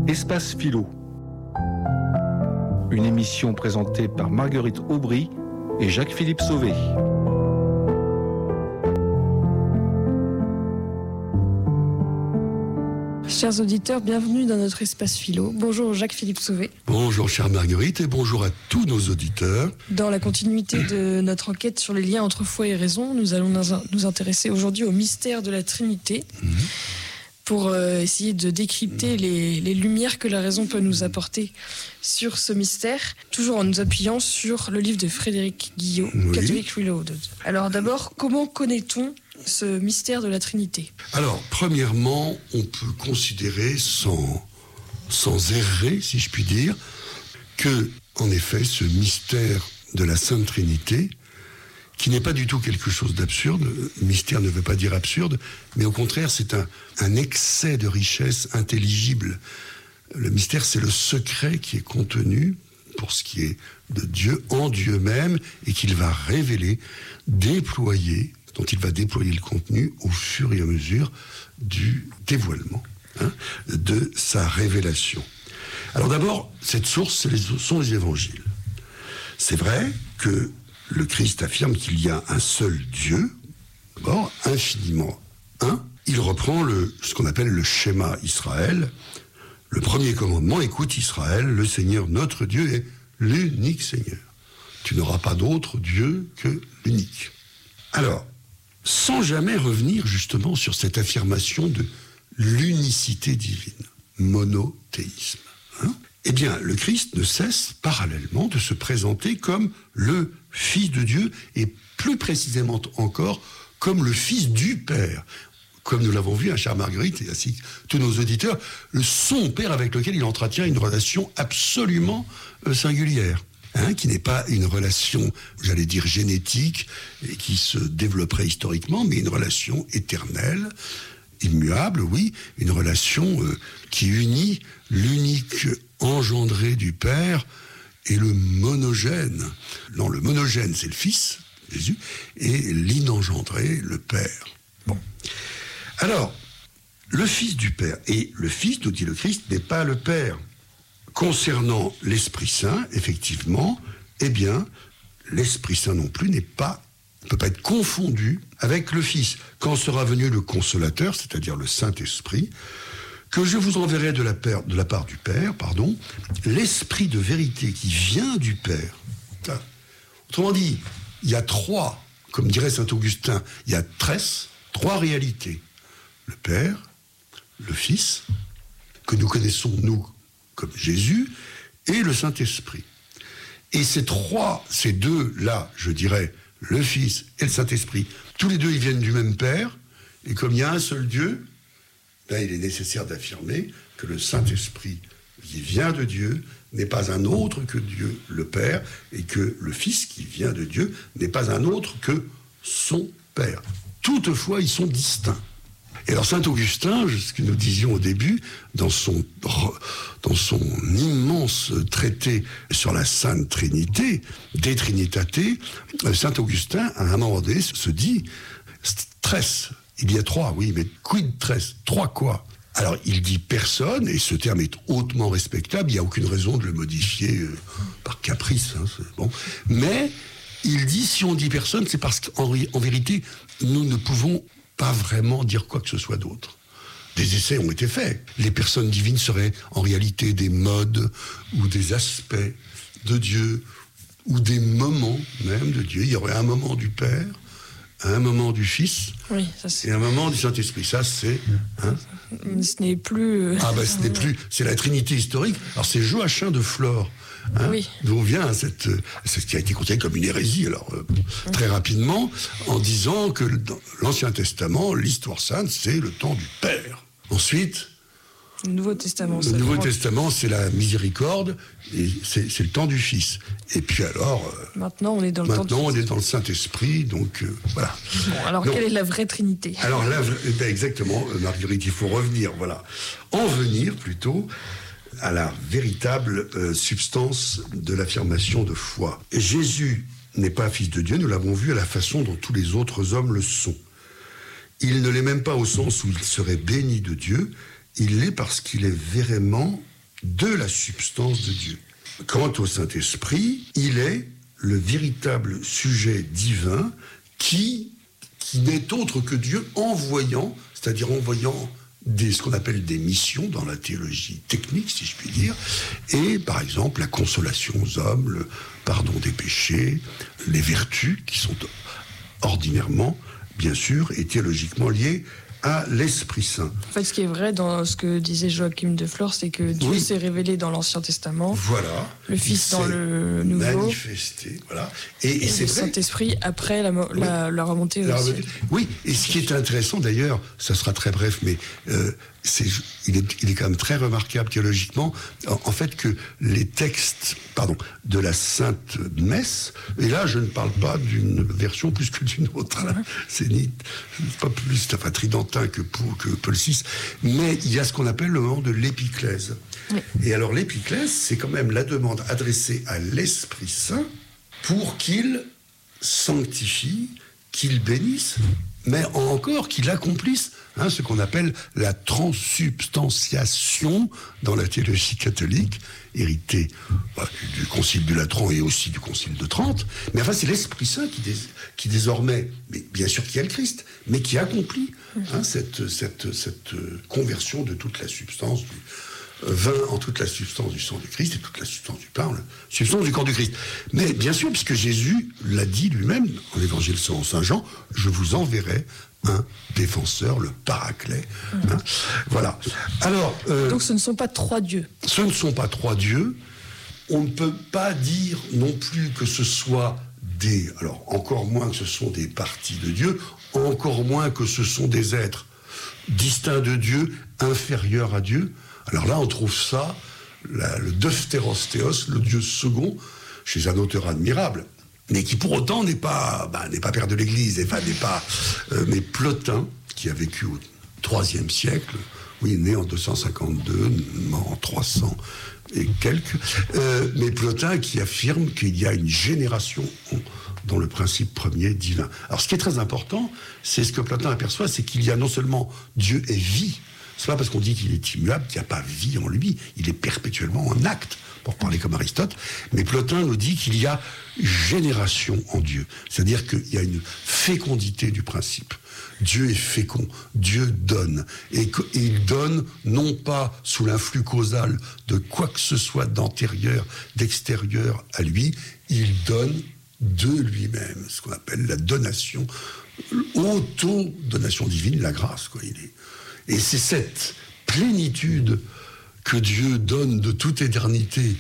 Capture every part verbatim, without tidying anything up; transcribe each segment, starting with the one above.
Espace Philo. Une émission présentée par Marguerite Aubry et Jacques-Philippe Sauvé. Chers auditeurs, bienvenue dans notre Espace Philo. Bonjour Jacques-Philippe Sauvé. Bonjour chère Marguerite et bonjour à tous nos auditeurs. Dans la continuité de notre enquête sur les liens entre foi et raison, nous allons nous intéresser aujourd'hui au mystère de la Trinité mmh. pour euh, essayer de décrypter les, les lumières que la raison peut nous apporter sur ce mystère, toujours en nous appuyant sur le livre de Frédéric Guillot, oui. Catholic Reloaded. Alors d'abord, comment connaît-on ce mystère de la Trinité? Alors, premièrement, on peut considérer sans, sans errer, si je puis dire, que, en effet, ce mystère de la Sainte Trinité, qui n'est pas du tout quelque chose d'absurde, mystère ne veut pas dire absurde, mais au contraire, c'est un, un excès de richesse intelligible. Le mystère, c'est le secret qui est contenu, pour ce qui est de Dieu, en Dieu même, et qu'il va révéler, déployer, dont il va déployer le contenu au fur et à mesure du dévoilement, hein, de sa révélation. Alors d'abord, cette source, c'est les, sont les évangiles. C'est vrai que le Christ affirme qu'il y a un seul Dieu, d'abord, infiniment un. Il reprend le, ce qu'on appelle le schéma Israël. Le premier commandement, écoute Israël, le Seigneur notre Dieu est l'unique Seigneur. Tu n'auras pas d'autre Dieu que l'unique. Alors, sans jamais revenir justement sur cette affirmation de l'unicité divine, monothéisme. Hein, eh bien, le Christ ne cesse parallèlement de se présenter comme le Fils de Dieu et plus précisément encore comme le Fils du Père. Comme nous l'avons vu, hein, chère Marguerite, et ainsi que tous nos auditeurs, son Père avec lequel il entretient une relation absolument euh, singulière. Hein, qui n'est pas une relation, j'allais dire, génétique, et qui se développerait historiquement, mais une relation éternelle, immuable, oui, une relation euh, qui unit l'unique engendré du Père et le monogène. Non, le monogène, c'est le Fils, Jésus, et l'inengendré, le Père. Bon. Alors, le Fils du Père, et le Fils, nous dit le Christ, n'est pas le Père. Concernant l'Esprit Saint, effectivement, eh bien, l'Esprit Saint non plus n'est pas, ne peut pas être confondu avec le Fils. Quand sera venu le Consolateur, c'est-à-dire le Saint-Esprit, que je vous enverrai de la, père, de la part du Père, pardon, l'Esprit de vérité qui vient du Père. Autrement dit, il y a trois, comme dirait saint Augustin, il y a tres, trois réalités. Le Père, le Fils, que nous connaissons, nous, comme Jésus, et le Saint-Esprit. Et ces trois, ces deux-là, je dirais, le Fils et le Saint-Esprit, tous les deux, ils viennent du même Père, et comme il y a un seul Dieu, ben, il est nécessaire d'affirmer que le Saint-Esprit, qui vient de Dieu, n'est pas un autre que Dieu, le Père, et que le Fils, qui vient de Dieu, n'est pas un autre que son Père. Toutefois, ils sont distincts. Et alors saint Augustin, ce que nous disions au début, dans son, dans son immense traité sur la Sainte Trinité, De Trinitate, saint Augustin, à un moment donné, se dit, tres, il y a trois, oui, mais quid tres, trois quoi? Alors il dit personne, et ce terme est hautement respectable, il n'y a aucune raison de le modifier euh, par caprice, hein, c'est bon. Mais il dit, si on dit personne, c'est parce qu'en en vérité, nous ne pouvons pas vraiment dire quoi que ce soit d'autre. Des essais ont été faits. Les personnes divines seraient en réalité des modes ou des aspects de Dieu ou des moments même de Dieu. Il y aurait un moment du Père, un moment du Fils, oui, ça c'est... et un moment du Saint-Esprit. Ça, c'est... Hein ce n'est plus... Ah ben, ce n'est plus... C'est la Trinité historique. Alors, c'est Joachim de Flore, hein, oui. d'où vient cette... C'est ce qui a été considéré comme une hérésie, alors, euh, très rapidement, en disant que dans l'Ancien Testament, l'histoire sainte, c'est le temps du Père. Ensuite... Le Nouveau Testament, le Nouveau Testament, c'est la miséricorde, et c'est, c'est le temps du Fils. Et puis alors... Euh, maintenant, on est dans le maintenant, temps du on est dans le Saint-Esprit, donc euh, voilà. Bon, alors, donc, quelle est la vraie Trinité? Alors, là, ben, exactement, Marguerite, il faut revenir, voilà. En venir, plutôt, à la véritable euh, substance de l'affirmation de foi. Jésus n'est pas fils de Dieu, nous l'avons vu à la façon dont tous les autres hommes le sont. Il ne l'est même pas au sens où il serait béni de Dieu, il l'est parce qu'il est vraiment de la substance de Dieu. Quant au Saint-Esprit, il est le véritable sujet divin qui, qui n'est autre que Dieu envoyant, c'est-à-dire envoyant des, ce qu'on appelle des missions dans la théologie technique, si je puis dire, et par exemple la consolation aux hommes, le pardon des péchés, les vertus qui sont ordinairement, bien sûr, et théologiquement liées à l'Esprit Saint. En fait, ce qui est vrai dans ce que disait Joachim de Flore, c'est que Dieu oui. s'est révélé dans l'Ancien Testament, voilà. le Fils dans le Nouveau, manifesté, voilà. Et, et, et c'est le vrai. Saint-Esprit après la, la, la, la remontée la au ciel. Oui, et ce qui est intéressant d'ailleurs, ça sera très bref, mais euh, c'est, il, est, il est quand même très remarquable théologiquement, en, en fait que les textes, pardon, de la Sainte Messe, et là je ne parle pas d'une version plus que d'une autre, hein, c'est ni pas plus enfin, tridentin que, pour, que Paul six, mais il y a ce qu'on appelle le moment de l'épiclèse. Oui. Et alors l'épiclèse, c'est quand même la demande adressée à l'Esprit Saint pour qu'il sanctifie, qu'il bénisse, mais encore qu'il accomplisse hein, ce qu'on appelle la transsubstantiation dans la théologie catholique, héritée bah, du, du Concile du Latran et aussi du Concile de Trente. Mais enfin, c'est l'Esprit Saint qui, dés, qui désormais, mais bien sûr qui est le Christ, mais qui accomplit hein, cette, cette, cette conversion de toute la substance du vin en toute la substance du sang du Christ et toute la substance du pain, la substance du corps du Christ. Mais bien sûr, puisque Jésus l'a dit lui-même en l'évangile selon saint Jean, je vous enverrai un défenseur, le paraclet. Hein. Voilà. Alors, euh, donc ce ne sont pas trois dieux. Ce ne sont pas trois dieux. On ne peut pas dire non plus que ce soit des... Alors, encore moins que ce sont des parties de Dieu, encore moins que ce sont des êtres distincts de Dieu, inférieurs à Dieu. Alors là, on trouve ça, la, le Deutérostéos, le Dieu second, chez un auteur admirable, mais qui pour autant n'est pas, bah, n'est pas père de l'Église, enfin, n'est pas... Euh, mais Plotin, qui a vécu au troisième siècle, oui, né en deux cent cinquante-deux, mort en trois cents et quelques, euh, mais Plotin qui affirme qu'il y a une génération dans le principe premier divin. Alors ce qui est très important, c'est ce que Plotin aperçoit, c'est qu'il y a non seulement Dieu et vie. C'est pas parce qu'on dit qu'il est immuable qu'il n'y a pas vie en lui. Il est perpétuellement en acte, pour parler comme Aristote. Mais Plotin nous dit qu'il y a génération en Dieu. C'est-à-dire qu'il y a une fécondité du principe. Dieu est fécond, Dieu donne. Et il donne non pas sous l'influx causal de quoi que ce soit d'antérieur, d'extérieur à lui, il donne de lui-même, ce qu'on appelle la donation, auto-donation divine, la grâce, quoi. Il est... Et c'est cette plénitude que Dieu donne de toute éternité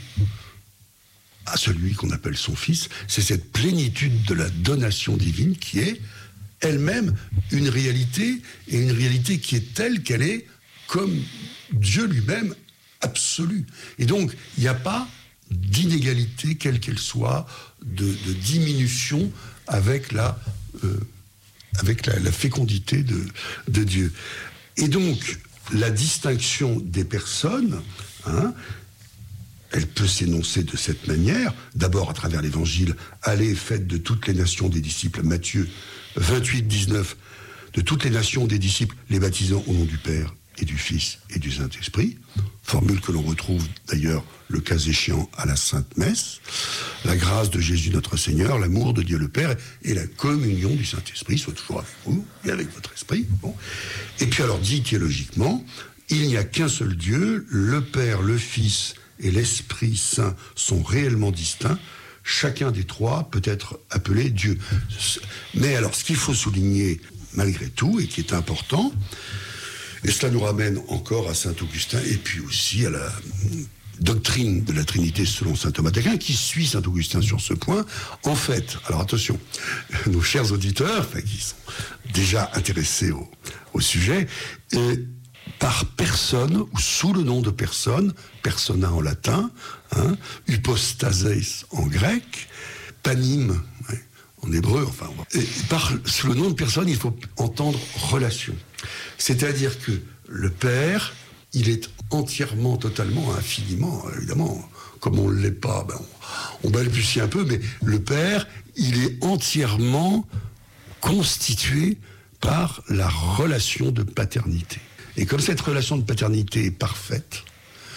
à celui qu'on appelle son Fils, c'est cette plénitude de la donation divine qui est elle-même une réalité, et une réalité qui est telle qu'elle est comme Dieu lui-même absolue. Et donc, il n'y a pas d'inégalité, quelle qu'elle soit, de, de diminution avec la, euh, avec la, la fécondité de, de Dieu. Et donc, la distinction des personnes, hein, elle peut s'énoncer de cette manière. D'abord, à travers l'Évangile, allez, faites de toutes les nations des disciples, Matthieu vingt-huit, dix-neuf, de toutes les nations des disciples, les baptisant au nom du Père et du Fils et du Saint-Esprit. Formule que l'on retrouve d'ailleurs, le cas échéant, à la Sainte Messe. La grâce de Jésus notre Seigneur, l'amour de Dieu le Père et la communion du Saint-Esprit soit toujours avec vous et avec votre esprit. Bon. Et puis alors, dit théologiquement, il n'y a qu'un seul Dieu, le Père, le Fils et l'Esprit Saint sont réellement distincts. Chacun des trois peut être appelé Dieu. Mais alors, ce qu'il faut souligner malgré tout, et qui est important, et cela nous ramène encore à saint Augustin, et puis aussi à la doctrine de la Trinité selon saint Thomas d'Aquin, qui suit saint Augustin sur ce point. En fait, alors attention, nos chers auditeurs, enfin, qui sont déjà intéressés au, au sujet, et par personne, ou sous le nom de personne, persona en latin, hein, hypostases en grec, panim, ouais, en hébreu, enfin, et par, sous le nom de personne, il faut entendre relation. C'est-à-dire que le Père, il est entièrement, totalement, infiniment, évidemment, comme on ne l'est pas, ben on, on balbutie un peu, mais le Père, il est entièrement constitué par la relation de paternité. Et comme cette relation de paternité est parfaite,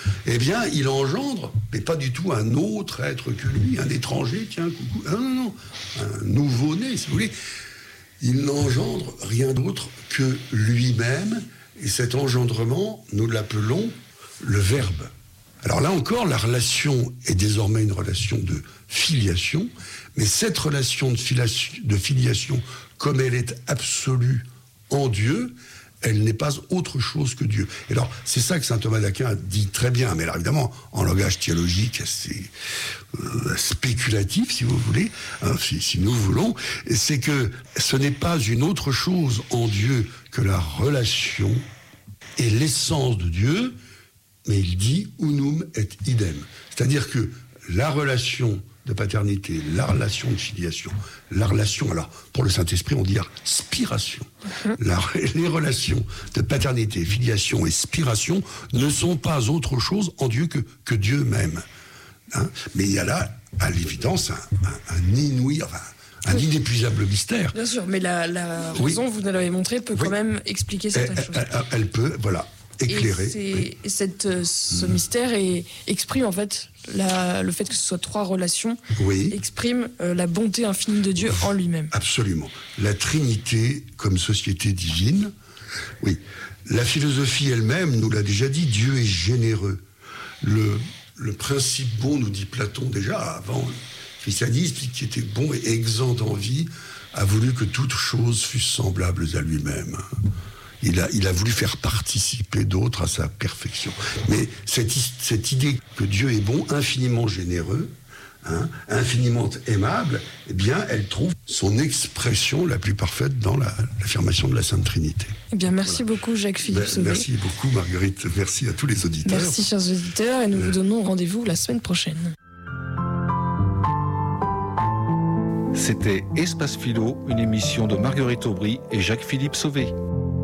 eh bien, il engendre, mais pas du tout un autre être que lui, un étranger, tiens, coucou. Non, non, non, un nouveau-né, si vous voulez. Il n'engendre rien d'autre que lui-même, et cet engendrement, nous l'appelons le Verbe. Alors là encore, la relation est désormais une relation de filiation, mais cette relation de filiation, de filiation comme elle est absolue en Dieu, elle n'est pas autre chose que Dieu. Et alors, c'est ça que saint Thomas d'Aquin dit très bien, mais alors évidemment, en langage théologique assez euh, spéculatif, si vous voulez, hein, si, si nous voulons, c'est que ce n'est pas une autre chose en Dieu que la relation et l'essence de Dieu, mais il dit « unum et idem ». C'est-à-dire que la relation de paternité, la relation de filiation, la relation, alors pour le Saint-Esprit on dit spiration. La, les relations de paternité, filiation et spiration ne sont pas autre chose en Dieu que, que Dieu même. Hein? Mais il y a là, à l'évidence, un, un, un inouï, enfin, un oui. inépuisable mystère. Bien sûr, mais la, la raison, oui. vous nous l'avez montré, peut oui. quand même expliquer certaines elle, choses. Elle, elle peut, voilà. Éclairé. Et, oui. et cette, ce mmh. mystère est, exprime en fait la, le fait que ce soit trois relations, oui. exprime euh, la bonté infinie de Dieu en lui-même. Absolument. La Trinité comme société divine, oui. La philosophie elle-même nous l'a déjà dit, Dieu est généreux. Le, le principe bon, nous dit Platon déjà, avant le christianisme, qui était bon et exempt d'envie, a voulu que toutes choses fussent semblables à lui-même. Il a, il a voulu faire participer d'autres à sa perfection. Mais cette, cette idée que Dieu est bon, infiniment généreux, hein, infiniment aimable, eh bien, elle trouve son expression la plus parfaite dans la, l'affirmation de la Sainte Trinité. Eh bien, merci voilà. beaucoup, Jacques-Philippe ben, Sauvé. Merci beaucoup, Marguerite. Merci à tous les auditeurs. Merci, chers auditeurs, et nous euh... vous donnons rendez-vous la semaine prochaine. C'était Espace Philo, une émission de Marguerite Aubry et Jacques-Philippe Sauvé.